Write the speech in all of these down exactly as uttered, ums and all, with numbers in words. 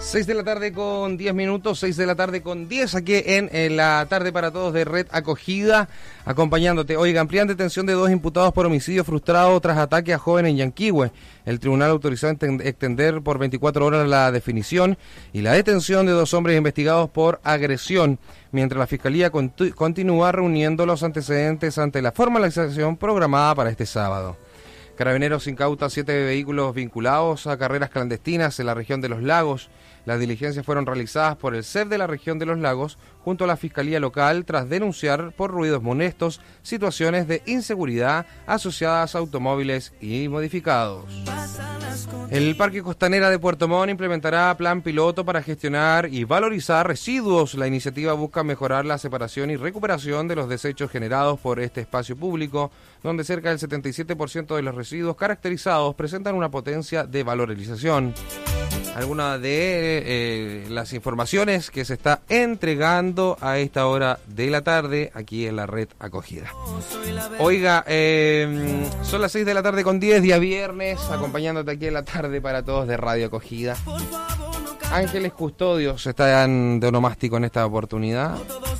seis de la tarde con diez minutos, seis de la tarde con diez aquí en, en la tarde para todos de Red Acogida, acompañándote. Oiga, amplían detención de dos imputados por homicidio frustrado tras ataque a joven en Yanquihue. El tribunal autorizó extender por veinticuatro horas la definición y la detención de dos hombres investigados por agresión, mientras la Fiscalía contu- continúa reuniendo los antecedentes ante la formalización programada para este sábado. Carabineros incauta siete vehículos vinculados a carreras clandestinas en la región de Los Lagos. Las diligencias fueron realizadas por el C E F de la región de Los Lagos junto a la Fiscalía Local tras denunciar por ruidos molestos situaciones de inseguridad asociadas a automóviles y modificados. El Parque Costanera de Puerto Montt implementará plan piloto para gestionar y valorizar residuos. La iniciativa busca mejorar la separación y recuperación de los desechos generados por este espacio público, donde cerca del setenta y siete por ciento de los residuos caracterizados presentan una potencia de valorización. Algunas de eh, las informaciones que se está entregando a esta hora de la tarde aquí en la Red Acogida. Oiga, eh, son las seis de la tarde con diez, día viernes, acompañándote aquí en la tarde para todos de Radio Acogida. Ángeles Custodios están de onomástico en esta oportunidad,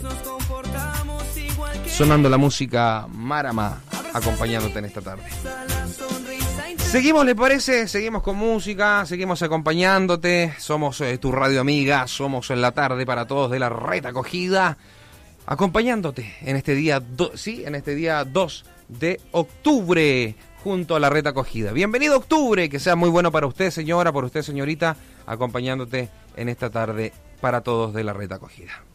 sonando la música Marama, acompañándote en esta tarde. Seguimos, ¿le parece? Seguimos con música, seguimos acompañándote. Somos eh, tu radio amiga, somos en la tarde para todos de la Red Acogida, acompañándote en este día, do, sí, en este día dos de octubre, junto a la Red Acogida. Bienvenido octubre, que sea muy bueno para usted, señora, para usted, señorita, acompañándote en esta tarde para todos de la Red Acogida.